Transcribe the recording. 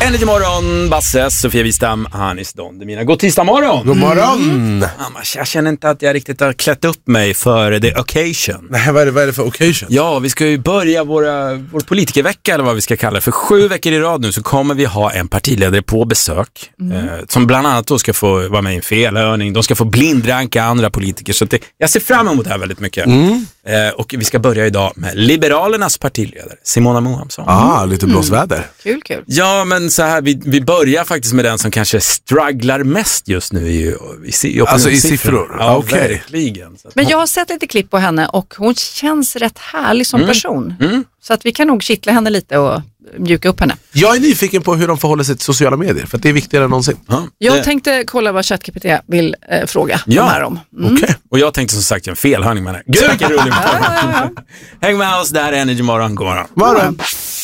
Energy morgon, Basse, Sofia Wistam, Anis Don Demina. God tisdag morgon. God morgon. Jag känner inte att jag riktigt har klätt upp mig för the occasion. Nej, vad är det för occasion? Ja, vi ska ju börja vår politikervecka, eller vad vi ska kalla det. För 7 veckor i rad nu så kommer vi ha en partiledare på besök. Som bland annat då ska få vara med i en felhörning. De ska få blindranka andra politiker. Så jag ser fram emot det här väldigt mycket. Och vi ska börja idag med Liberalernas partiledare, Simona Mohamsson. Lite blåsväder. Kul. Ja, men så här, vi börjar faktiskt med den som kanske strugglar mest just nu i Alltså i siffror? Ja, okej. Verkligen. Men jag har sett lite klipp på henne och hon känns rätt härlig som person. Så att vi kan nog kittla henne lite och mjuka upp henne. Jag är nyfiken på hur de förhåller sig till sociala medier, för att det är viktigare än någonsin. Jag tänkte kolla vad ChatGPT vill fråga de här om. Okej. Och jag tänkte som sagt en felhörning med henne. Gud, vilken rolig Häng med oss, det här är Energy morgon. God morgon.